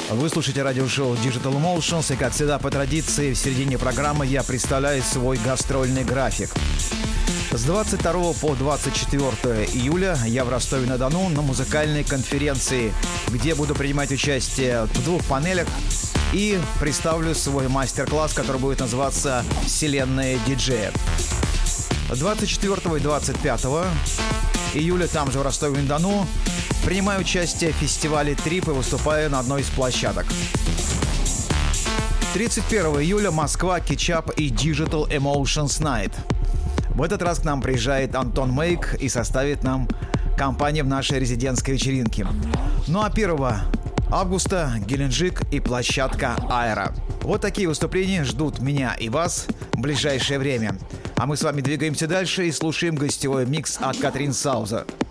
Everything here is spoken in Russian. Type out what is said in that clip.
Вы слушаете радиошоу Digital Emotions, и, как всегда, по традиции, в середине программы я представляю свой гастрольный график. С 22 по 24 июля я в Ростове-на-Дону на музыкальной конференции, где буду принимать участие в 2 панелях и представлю свой мастер-класс, который будет называться «Вселенная диджея». 24 и 25 июля там же в Ростове-на-Дону принимаю участие в фестивале «Трип» и выступаю на одной из площадок. 31 июля Москва, Кетчап и Digital Emotions Night. В этот раз к нам приезжает Антон Мейк и составит нам компанию в нашей резидентской вечеринке. Ну а 1 августа Геленджик и площадка Аэро. Вот такие выступления ждут меня и вас в ближайшее время. А мы с вами двигаемся дальше и слушаем гостевой микс от Катрин Сауза.